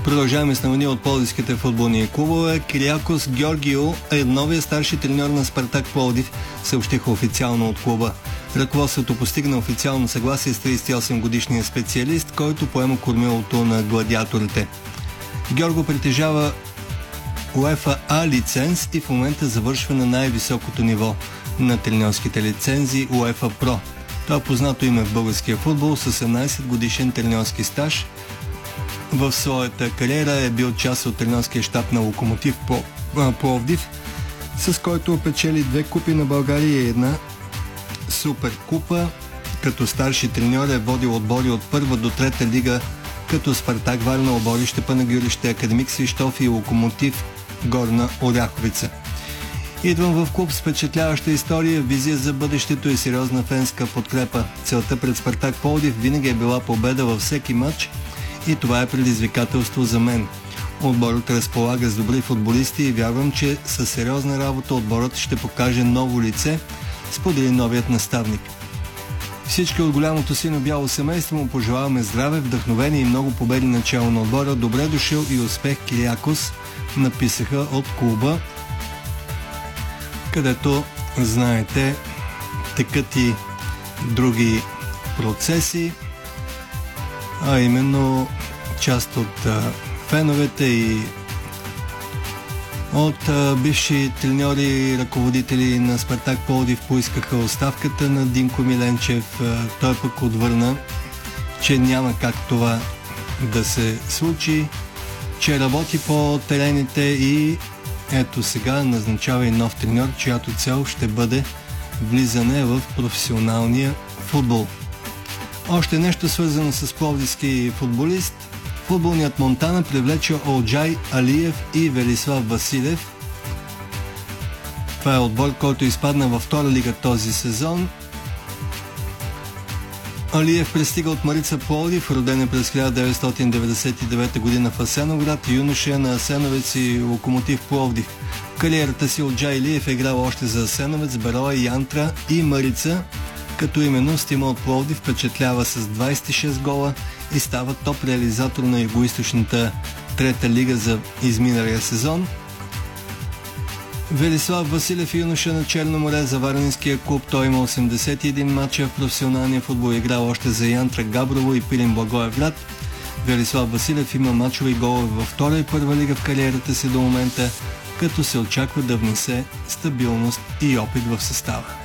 Продължаваме с новини от пловдивските футболни клубове. Кириакос Георгио е новия старши треньор на Спартак Пловдив, съобщиха официално от клуба. Ръководството постигна официално съгласие с 38-годишния специалист, който поема кормилото на гладиаторите. Георго притежава УЕФА А лиценз и в момента завършва на най-високото ниво на треньорските лицензи УЕФА Про. Това е познато име в българския футбол с 18 годишен треньорски стаж. В своята кариера е бил част от треньорския щаб на Локомотив Пловдив, с който печели 2 купи на България и 1 суперкупа. Като старши треньор е водил отбори от 1 до 3 лига, като Спартак Варна, Оборище, Панагюрище, Академик Свищов и Локомотив Горна Оряховица. Идвам в клуб с впечатляваща история, визия за бъдещето и сериозна фенска подкрепа. Целта пред Спартак Пловдив винаги е била победа във всеки матч и това е предизвикателство за мен. Отборът разполага с добри футболисти и вярвам, че със сериозна работа отборът ще покаже ново лице, сподели новият наставник. Всички от голямото сино бяло семейство му пожелаваме здраве, вдъхновение и много победи начало на отбора. Добре дошъл и успех, Кириакос, написаха от клуба, където, знаете, текат и други процеси, а именно част от феновете и от бивши треньори и ръководители на Спартак Пловдив поискаха оставката на Динко Миленчев. Той пък отвърна, че няма как това да се случи, че работи по терените и ето сега назначава и нов треньор, чиято цел ще бъде влизане в професионалния футбол. Още нещо свързано с пловдивски футболист. Футболният Монтана привлече Олджай Алиев и Велислав Василев. Това е отбор, който изпадна във втора лига този сезон. Алиев пристига от Марица Пловдив, роден е през 1999 година в Асеновград, юноша на Асеновец и Локомотив Пловдив. В кариерата си Олджай Алиев е играл още за Асеновец, Бероя, Янтра и Марица, като именно Стима от Пловдив впечатлява с 26 гола и става топ реализатор на югоизточната трета лига за изминалия сезон. Велислав Василев, юноша на Черно море, за варненския клуб. Той има 81 мача в професионалния футбол, играл още за Янтра, Габрово и Пирин Благоевград. Велислав Василев има мачове и голове във втора и първа лига в кариерата си до момента, като се очаква да внесе стабилност и опит в състава.